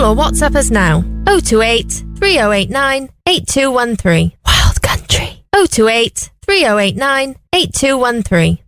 or WhatsApp us now. 028 3089 8213. Wild Country. 028 3089 8213.